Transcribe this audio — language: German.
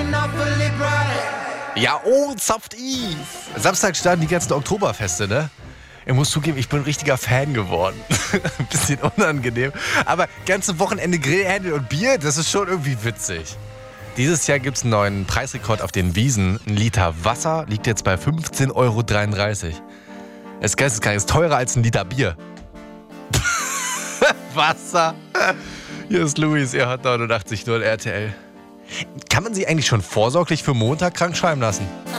Ja, oh, Soft Eve. Samstag starten die ganzen Oktoberfeste, ne? Ich muss zugeben, ich bin ein richtiger Fan geworden. Ein bisschen unangenehm. Aber ganze Wochenende Grillhändel und Bier, das ist schon irgendwie witzig. Dieses Jahr gibt es einen neuen Preisrekord auf den Wiesen. Ein Liter Wasser liegt jetzt bei 15,33 Euro. Das ist geisteskrank, ist teurer als ein Liter Bier. Wasser. Hier ist Luis, ihr hört 89.0 RTL. Kann man sie eigentlich schon vorsorglich für Montag krank schreiben lassen?